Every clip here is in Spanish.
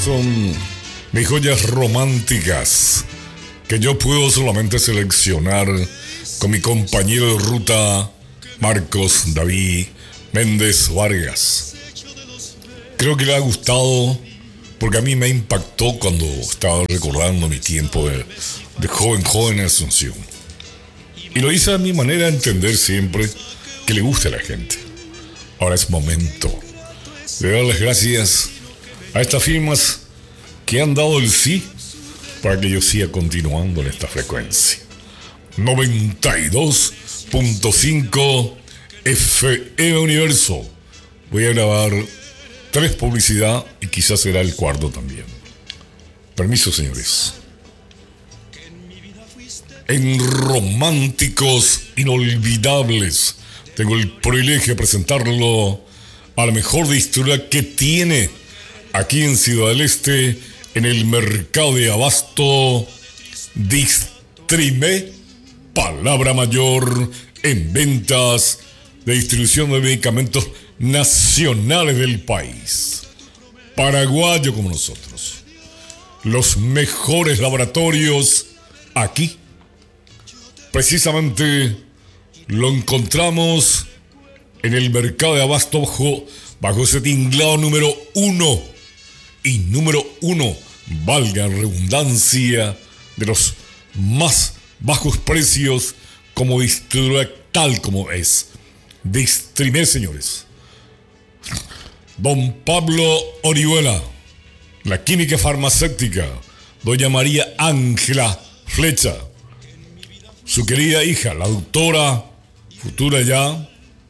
Son mis joyas románticas que yo puedo solamente seleccionar con mi compañero de ruta Marcos David Méndez Vargas. Creo que le ha gustado porque a mí me impactó cuando estaba recordando mi tiempo de joven en Asunción. Y lo hice a mi manera de entender siempre que le guste a la gente. Ahora es momento de dar las gracias a estas firmas que han dado el sí para que yo siga continuando en esta frecuencia. 92.5 FM Universo. Voy a grabar 3 publicidad y quizás será el cuarto también. Permiso, señores. En Románticos Inolvidables tengo el privilegio de presentarlo a la mejor distribuidora que tiene aquí en Ciudad del Este, en el mercado de abasto, Distrime, palabra mayor en ventas de distribución de medicamentos nacionales del país. Paraguayo como nosotros. Los mejores laboratorios aquí. Precisamente lo encontramos en el mercado de abasto bajo ese tinglado número 1. Y número 1, valga la redundancia, de los más bajos precios como distribuidora tal como es. Distrime, señores. Don Pablo Orihuela, la química farmacéutica, doña María Ángela Flecha, su querida hija, la doctora, futura ya,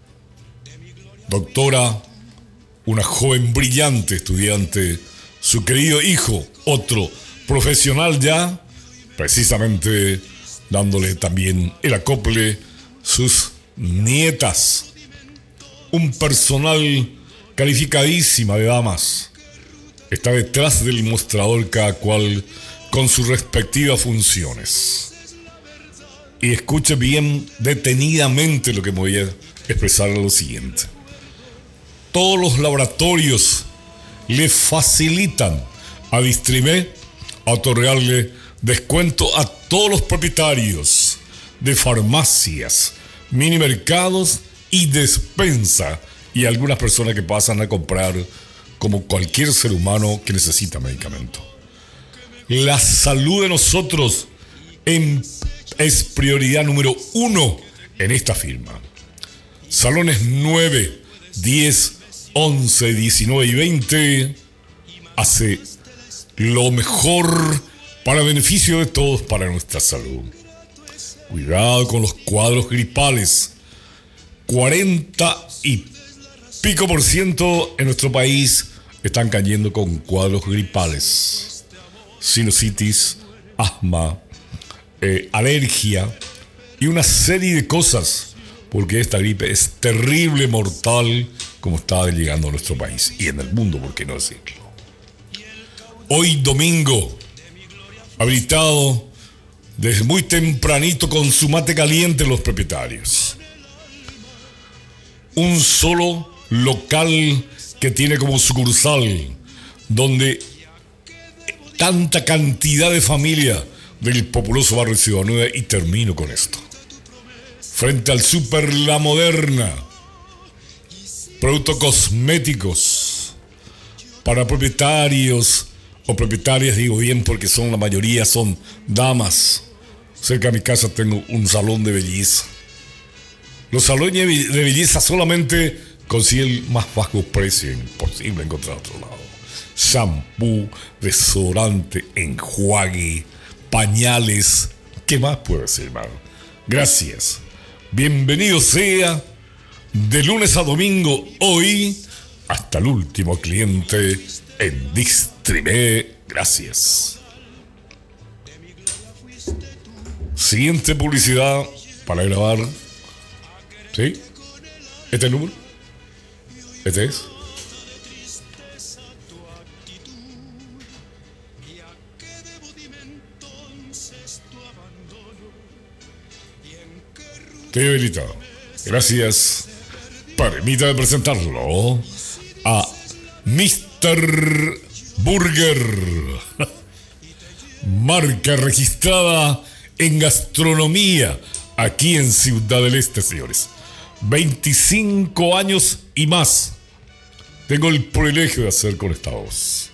doctora, una joven brillante estudiante, su querido hijo, otro profesional ya, precisamente dándole también el acople, sus nietas, un personal calificadísima de damas, está detrás del mostrador cada cual con sus respectivas funciones. Y escuche bien detenidamente lo que me voy a expresar lo siguiente. Todos los laboratorios le facilitan a Distrime a otorgarle descuento a todos los propietarios de farmacias, mini mercados y despensa y algunas personas que pasan a comprar como cualquier ser humano que necesita medicamento. La salud de nosotros es prioridad número 1 en esta firma. Salones 9, 10, 11, 19 y 20 hace lo mejor para beneficio de todos para nuestra salud. Cuidado con los cuadros gripales. 40 y pico % en nuestro país están cayendo con cuadros gripales. Sinusitis, asma, alergia y una serie de cosas, porque esta gripe es terrible, mortal, como está llegando a nuestro país y en el mundo, ¿por qué no decirlo? Hoy domingo, habilitado desde muy tempranito con su mate caliente los propietarios. Un solo local que tiene como sucursal, donde tanta cantidad de familia del populoso barrio Ciudad Nueva, y termino con esto. Frente al Super La Moderna, productos cosméticos para propietarios o propietarias, digo bien porque la mayoría son damas. Cerca de mi casa tengo un salón de belleza. Los salones de belleza solamente consiguen el más bajo precio, imposible encontrar otro lado. Shampoo, desodorante, enjuague, pañales, ¿qué más puedo decir, hermano? Gracias. Bienvenido sea de lunes a domingo, hoy hasta el último cliente en Distrime. Gracias. Siguiente publicidad para grabar. ¿Sí? ¿Este es el número? ¿Este es? Estoy habilitado. Gracias. Permítame presentarlo a Mr. Burger. Marca registrada en gastronomía aquí en Ciudad del Este, señores. 25 años y más. Tengo el privilegio de hacer con esta voz.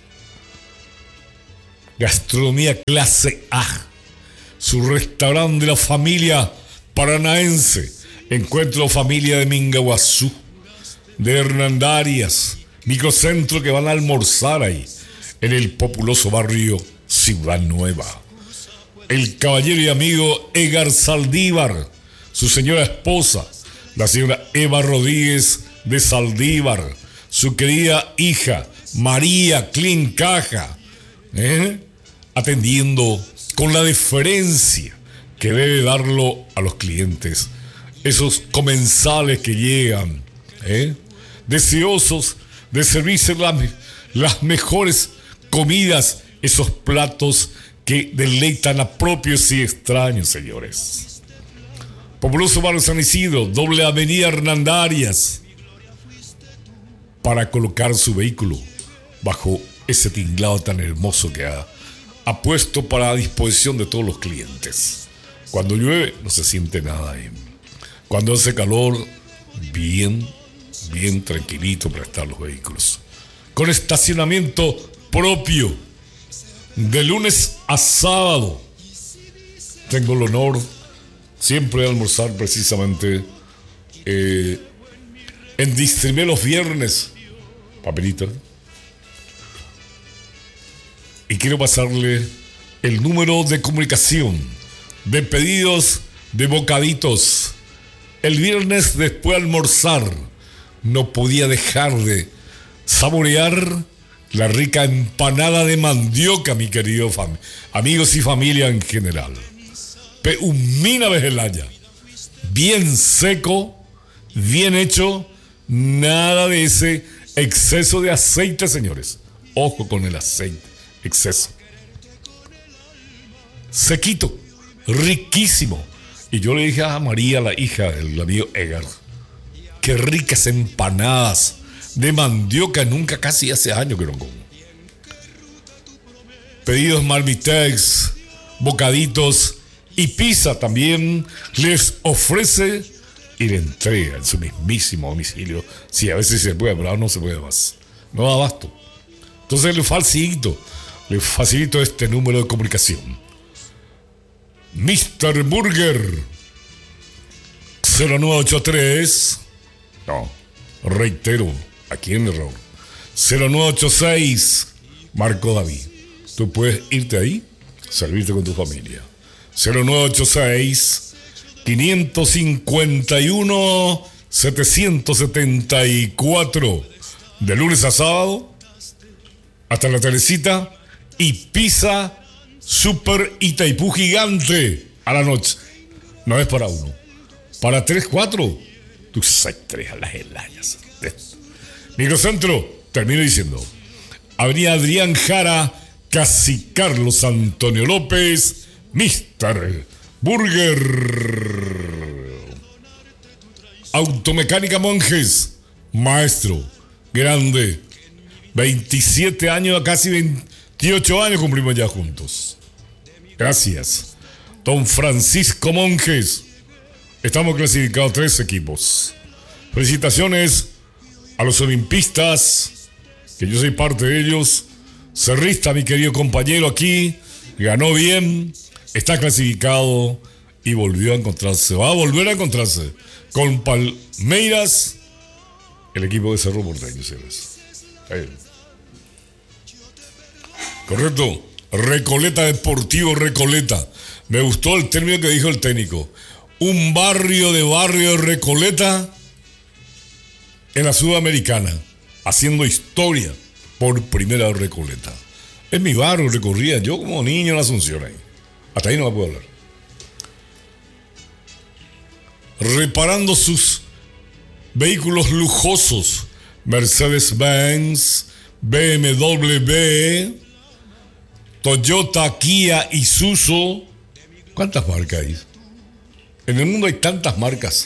Gastronomía clase A. Su restaurante de la familia paranaense. Encuentro familia de Mingaguazú, de Hernandarias, microcentro que van a almorzar ahí, en el populoso barrio Ciudad Nueva. El caballero y amigo Edgar Saldívar, su señora esposa, la señora Eva Rodríguez de Saldívar, su querida hija María Clean Caja, atendiendo con la deferencia que debe darlo a los clientes, esos comensales que llegan, deseosos de servirse las mejores comidas, esos platos que deleitan a propios y extraños, señores. Populoso barrio San Isidro, doble avenida Hernandarias, para colocar su vehículo bajo ese tinglado tan hermoso que ha puesto para disposición de todos los clientes. Cuando llueve no se siente nada ahí. Cuando hace calor, bien tranquilito para estar los vehículos. Con estacionamiento propio. De lunes a sábado. Tengo el honor siempre de almorzar precisamente en Distribé los viernes. Papelito. Y quiero pasarle el número de comunicación, de pedidos de bocaditos. El viernes después de almorzar no podía dejar de saborear la rica empanada de mandioca, mi querido amigos y familia en general. Peumina Vejelaya, bien seco, bien hecho, nada de ese exceso de aceite, señores. Ojo con el aceite, exceso. Sequito, riquísimo. Y yo le dije a María, la hija del amigo Edgar, qué ricas empanadas de mandioca, nunca, casi hace años que no como. Pedidos Marmitex, bocaditos y pizza también les ofrece y le entrega en su mismísimo domicilio. Sí, a veces se puede, pero no se puede más. No da abasto. Entonces le facilito este número de comunicación. Mr. Burger 0983. No, reitero, aquí en error. 0986 Marco David. Tú puedes irte ahí, servirte con tu familia. 0986 551 774. De lunes a sábado hasta la Teresita. Y pizza Super Itaipú gigante a la noche. No es para uno, para 3, 4. Tú sabes, 3 a las helayas. Microcentro, termino diciendo: Avenida Adrián Jara, casi Carlos Antonio López, Mr. Burger. Automecánica Monjes, maestro, grande. 27 años, casi 28 años cumplimos ya juntos. Gracias. Don Francisco Monjes. Estamos clasificados 3 equipos. Felicitaciones a los olimpistas, que yo soy parte de ellos. Cerrista, mi querido compañero aquí, ganó bien, está clasificado y volvió a encontrarse, va a volver a encontrarse con Palmeiras, el equipo de Cerro Porteño, señores. Correcto. Recoleta Deportivo Recoleta. Me gustó el término que dijo el técnico. Un barrio de Recoleta en la Sudamericana, haciendo historia por primera vez Recoleta. Es mi barrio, recorría yo como niño en la Asunción ahí. Hasta ahí no me puedo hablar. Reparando sus vehículos lujosos, Mercedes-Benz, BMW, Toyota, Kia, Isuzu. ¿Cuántas marcas hay? En el mundo hay tantas marcas.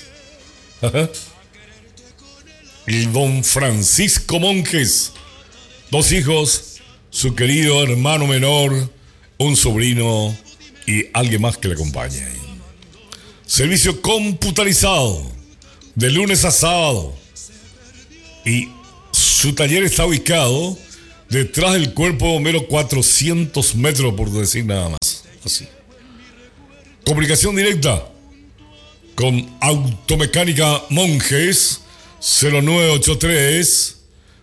Y don Francisco Monjes, 2 hijos, su querido hermano menor, un sobrino y alguien más que le acompañe. Servicio computarizado de lunes a sábado. Y su taller está ubicado detrás del cuerpo de bombero, 400 metros, por decir nada más. Así. Comunicación directa con Automecánica Monjes, 0983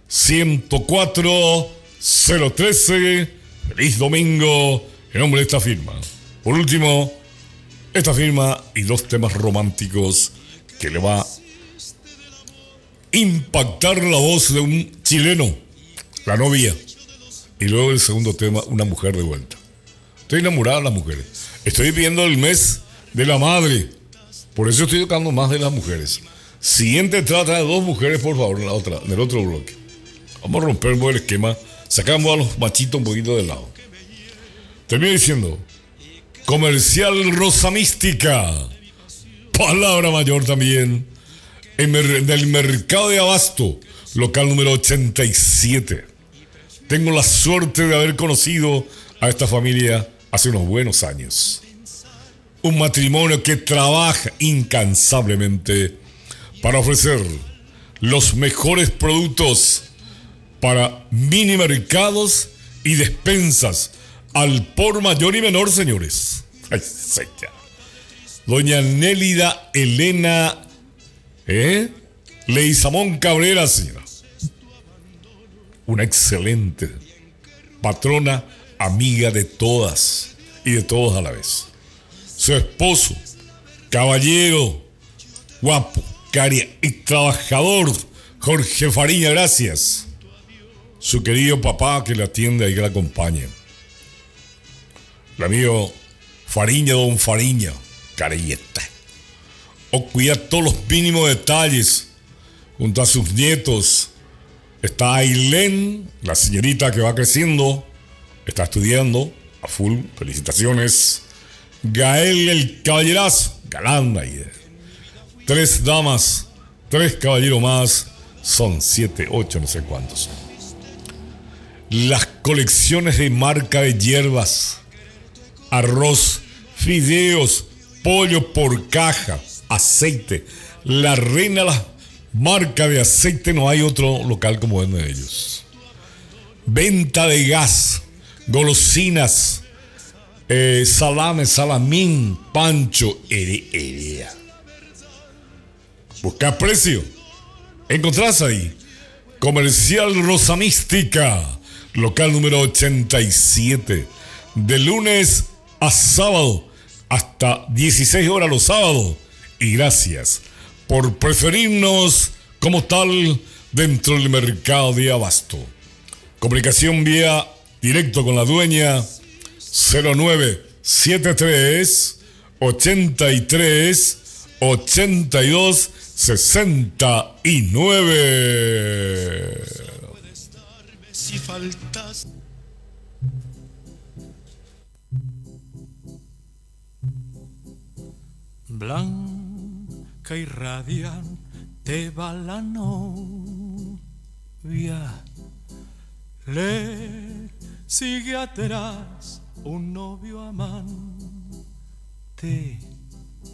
104 013. Feliz domingo en nombre de esta firma. Por último, esta firma y dos temas románticos que le va a impactar la voz de un chileno, la novia. Y luego el segundo tema, una mujer de vuelta. Estoy enamorada de las mujeres. Estoy viendo el mes de la madre. Por eso estoy tocando más de las mujeres. Siguiente trata de dos mujeres, por favor, en el otro bloque. Vamos a romper el esquema. Sacamos a los machitos un poquito de lado. Termino diciendo: Comercial Rosa Mística. Palabra mayor también. En el mercado de Abasto, local número 87. Tengo la suerte de haber conocido a esta familia hace unos buenos años. Un matrimonio que trabaja incansablemente para ofrecer los mejores productos para mini mercados y despensas al por mayor y menor, señores. Ay, señor. Doña Nélida Elena Leizamón Cabrera, señora. Una excelente patrona, amiga de todas y de todos a la vez. Su esposo, caballero, guapo, cari y trabajador, Jorge Fariña, gracias. Su querido papá que le atiende y que le acompaña. El amigo Fariña, don Fariña, carilleta. O cuida todos los mínimos detalles junto a sus nietos. Está Ailén, la señorita que va creciendo, está estudiando a full, felicitaciones. Gael, el caballerazo, galán ahí. 3 damas, 3 caballeros más, son 7, 8, no sé cuántos son. Las colecciones de marca de hierbas, arroz, fideos, pollo por caja, aceite. La reina, la marca de aceite, no hay otro local como uno de ellos. Venta de gas, golosinas, salame, salamín, pancho, herea. Busca precio. Encontrás ahí. Comercial Rosa Mística, local número 87. De lunes a sábado, hasta 16 horas los sábados. Y gracias por preferirnos como tal dentro del mercado de Abasto. Comunicación vía directo con la dueña, 0973 83 82 69. Si faltas. Blanca y radiante va la novia, le sigue atrás un novio amante.